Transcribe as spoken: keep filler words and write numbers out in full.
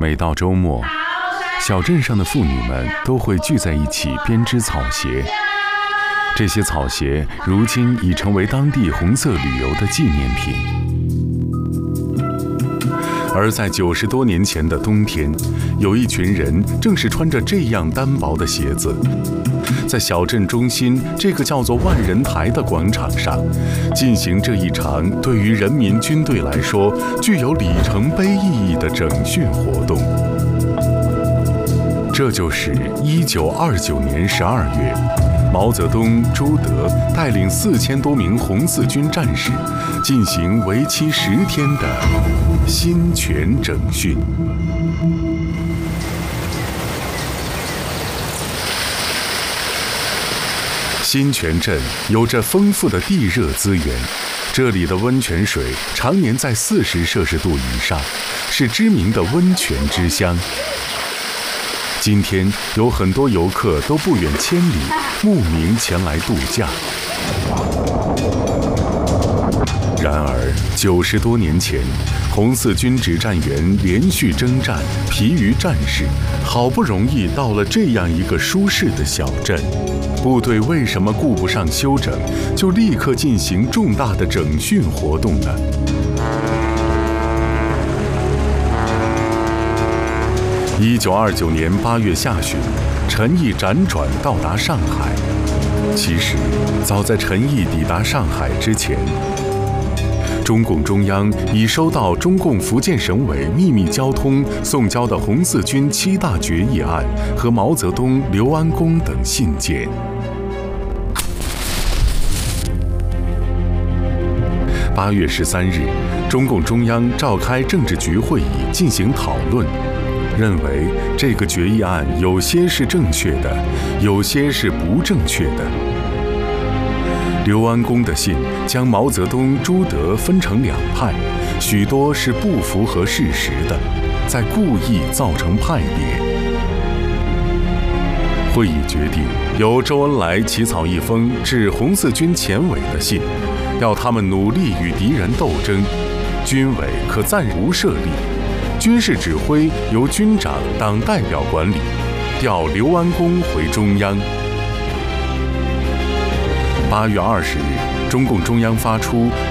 每到周末，小镇上的妇女们都会聚在一起编织草鞋。这些草鞋如今已成为当地红色旅游的纪念品。而在九十多年前的冬天，有一群人正是穿着这样单薄的鞋子，在小镇中心这个叫做万人台的广场上，进行这一场对于人民军队来说具有里程碑意义的整训活动。这就是一九二九年十二月，毛泽东、朱德带领四千多名红四军战士进行为期十天的新泉整训。新泉镇有着丰富的地热资源，这里的温泉水常年在四十摄氏度以上，是知名的温泉之乡。今天有很多游客都不远千里慕名前来度假。然而九十多年前，红四军指战员连续征战，疲于战事，好不容易到了这样一个舒适的小镇，部队为什么顾不上休整，就立刻进行重大的整训活动呢？一九二九年八月下旬，陈毅辗转到达上海。其实，早在陈毅抵达上海之前，中共中央已收到中共福建省委秘密交通送交的红四军七大决议案和毛泽东、刘安恭等信件。八月十三日，中共中央召开政治局会议进行讨论，认为这个决议案有些是正确的，有些是不正确的。刘安恭的信将毛泽东、朱德分成两派，许多是不符合事实的，在故意造成派别。会议决定由周恩来起草一封致红四军前委的信，要他们努力与敌人斗争，军委可暂无设立，军事指挥由军长、党代表管理，调刘安恭回中央。八月二十日，中共中央发出